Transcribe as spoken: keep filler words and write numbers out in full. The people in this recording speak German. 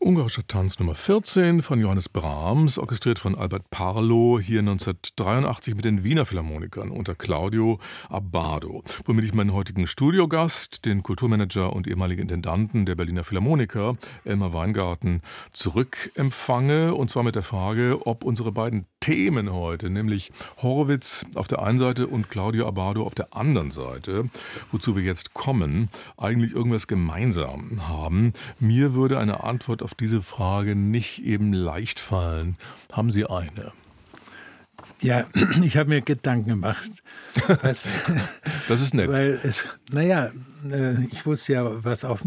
Ungarischer Tanz Nummer vierzehn von Johannes Brahms, orchestriert von Albert Parlow, hier neunzehnhundertdreiundachtzig mit den Wiener Philharmonikern unter Claudio Abbado. Womit ich meinen heutigen Studiogast, den Kulturmanager und ehemaligen Intendanten der Berliner Philharmoniker, Elmar Weingarten, zurückempfange. Und zwar mit der Frage, ob unsere beiden Themen heute, nämlich Horowitz auf der einen Seite und Claudio Abbado auf der anderen Seite, wozu wir jetzt kommen, eigentlich irgendwas gemeinsam haben. Mir würde eine Antwort auf diese Frage nicht eben leicht fallen. Haben Sie eine? Ja, ich habe mir Gedanken gemacht. Was, das ist nett. Weil es, naja, ich wusste ja, was auf